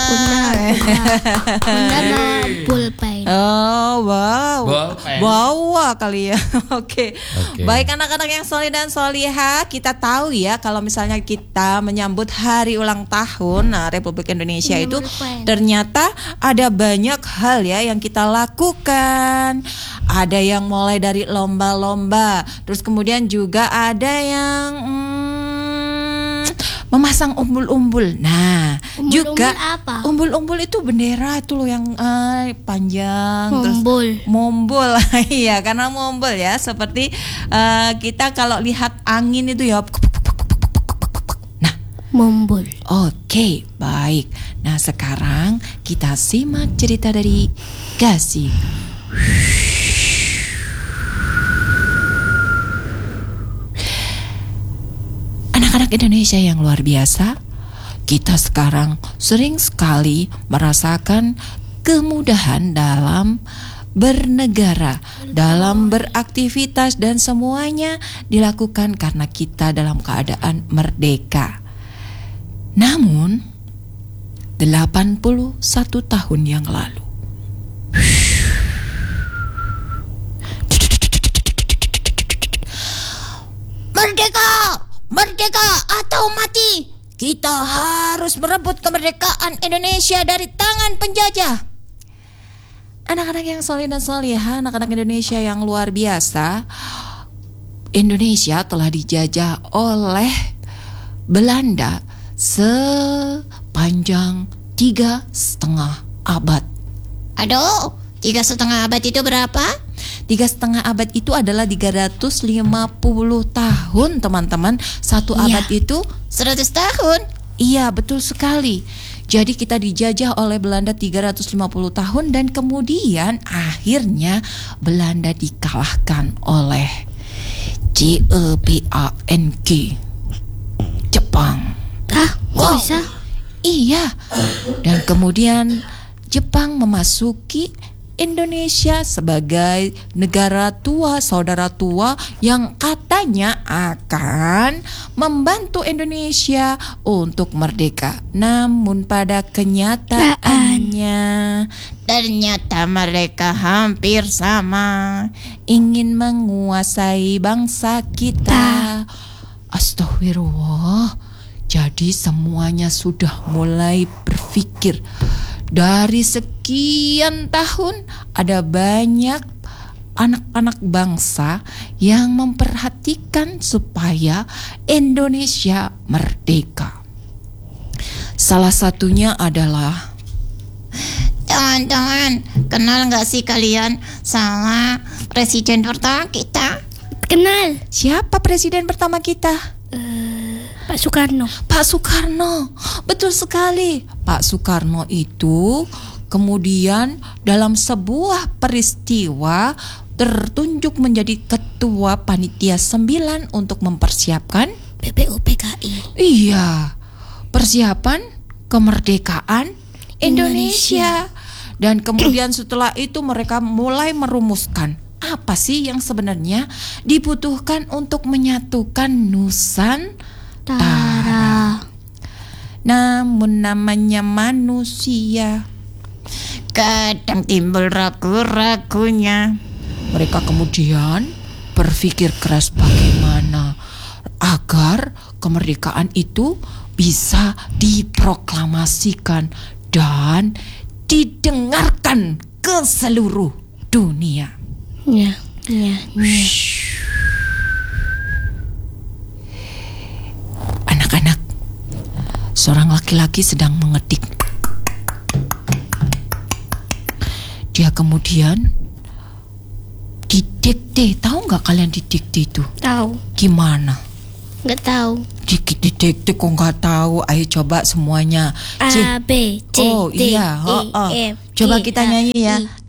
bawa pulpen. Oh, wow. Bolpen. Bawa kali ya. Oke. Baik anak-anak yang soleh dan solihah, kita tahu ya kalau misalnya kita menyambut hari ulang tahun Republik Indonesia itu ternyata ada banyak hal ya yang kita lakukan. Ada yang mulai dari lomba-lomba, terus kemudian juga ada yang memasang umbul-umbul. Nah, Umbul-umbul juga apa? umbul-umbul itu bendera itu loh yang panjang. Mumbul. Terus mumbul. Iya, karena mumbul ya, seperti kita kalau lihat angin itu ya. Nah, Mumbul. oke, baik. Nah, sekarang kita simak cerita dari Gasih. Anak-anak Indonesia yang luar biasa, kita sekarang sering sekali merasakan kemudahan dalam bernegara, dalam beraktivitas, dan semuanya dilakukan karena kita dalam keadaan merdeka. Namun 81 tahun yang lalu, merdeka! Merdeka atau mati! Kita harus merebut kemerdekaan Indonesia dari tangan penjajah. Anak-anak yang soleh dan solehah, anak-anak Indonesia yang luar biasa, Indonesia telah dijajah oleh Belanda sepanjang 3,5 abad. Aduh, 3,5 abad itu berapa? 3,5 abad itu adalah 350 tahun, teman-teman. Satu abad itu 100 tahun. iya, betul sekali. Jadi kita dijajah oleh Belanda 350 tahun dan kemudian akhirnya Belanda dikalahkan oleh JEPANG, Jepang. Kok bisa? Iya. Dan kemudian Jepang memasuki Indonesia sebagai negara tua, saudara tua yang katanya akan membantu Indonesia untuk merdeka. Namun pada kenyataannya ternyata mereka hampir sama, ingin menguasai bangsa kita. Astagfirullah. Jadi semuanya sudah mulai berpikir. Dari sekian tahun ada banyak anak-anak bangsa yang memperhatikan supaya Indonesia merdeka. Salah satunya adalah, Teman-teman, kenal gak sih kalian sama presiden pertama kita? Kenal. siapa presiden pertama kita? Pak Soekarno. Pak Soekarno. Betul sekali. Pak Soekarno itu kemudian dalam sebuah peristiwa tertunjuk menjadi ketua panitia 9 untuk mempersiapkan BPUPKI. iya, persiapan kemerdekaan Indonesia. Dan kemudian setelah itu mereka mulai merumuskan apa sih yang sebenarnya dibutuhkan untuk menyatukan Nusantara. Namun namanya manusia, Kadang timbul ragu-ragunya. mereka kemudian berpikir keras bagaimana agar kemerdekaan itu bisa diproklamasikan dan didengarkan ke seluruh dunia. Ya. Anak-anak, seorang laki-laki sedang mengetik. Dia kemudian didikte. Tahu nggak kalian didikte itu? Tahu. Gimana? Nggak tahu. Didikte kok nggak tahu? Ayo coba semuanya. A B C Oh D iya, E F coba G, kita H, nyanyi ya. I,